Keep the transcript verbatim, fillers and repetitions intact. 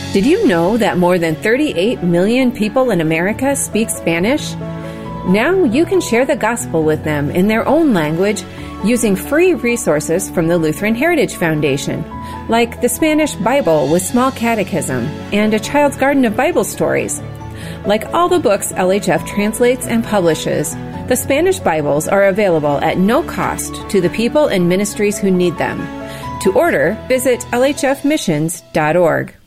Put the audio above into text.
Did you know that more than thirty-eight million people in America speak Spanish? Now you can share the gospel with them in their own language using free resources from the Lutheran Heritage Foundation, like the Spanish Bible with Small Catechism and A Child's Garden of Bible Stories. Like all the books L H F translates and publishes, the Spanish Bibles are available at no cost to the people and ministries who need them. To order, visit L H F missions dot org.